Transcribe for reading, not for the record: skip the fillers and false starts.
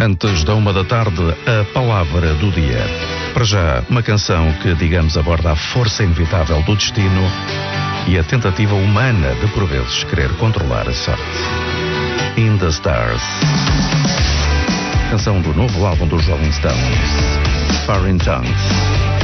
Antes da 1 da tarde, a palavra do dia. Para já, uma canção que, digamos, aborda a força inevitável do destino e a tentativa humana de, por vezes, querer controlar a sorte. In the Stars. Canção do novo álbum dos Rolling Stones, Foreign Tongues.